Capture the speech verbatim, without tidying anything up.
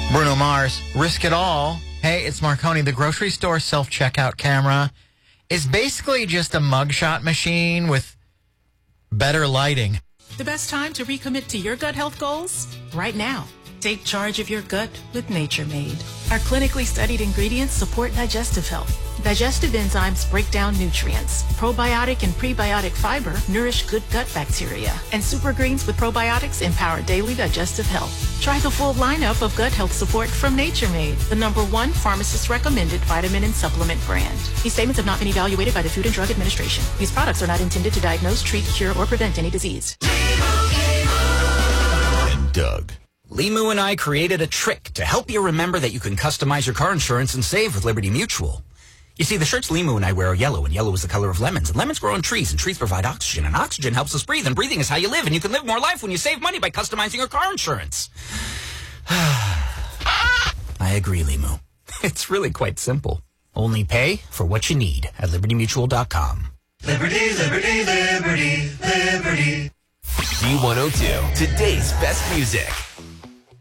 Bruno Mars, Risk It All. Hey, it's Marconi. The grocery store self-checkout camera is basically just a mugshot machine with better lighting. The best time to recommit to your gut health goals? Right now. Take charge of your gut with Nature Made. Our clinically studied ingredients support digestive health. Digestive enzymes break down nutrients. Probiotic and prebiotic fiber nourish good gut bacteria. And super greens with probiotics empower daily digestive health. Try the full lineup of gut health support from Nature Made, the number one pharmacist-recommended vitamin and supplement brand. These statements have not been evaluated by the Food and Drug Administration. These products are not intended to diagnose, treat, cure, or prevent any disease. And Doug. Limu and I created a trick to help you remember that you can customize your car insurance and save with Liberty Mutual. You see, the shirts Limu and I wear are yellow, and yellow is the color of lemons. And lemons grow on trees, and trees provide oxygen, and oxygen helps us breathe, and breathing is how you live, and you can live more life when you save money by customizing your car insurance. I agree, Limu. It's really quite simple. Only pay for what you need at liberty mutual dot com. Liberty, liberty, liberty, liberty. D one oh two, today's best music.